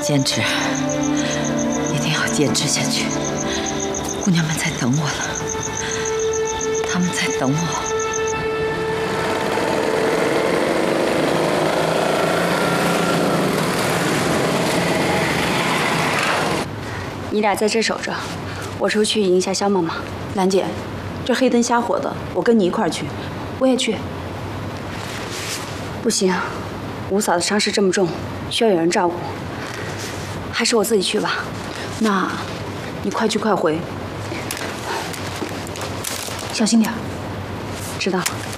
坚持，一定要坚持下去。姑娘们在等我了，她们在等我。 你俩在这守着，我出去迎一下肖妈妈。 兰姐，这黑灯瞎火的，我跟你一块儿去。我也去。 不行，五嫂的伤势这么重，需要有人照顾。还是我自己去吧。 那，你快去快回，小心点儿。 知道了。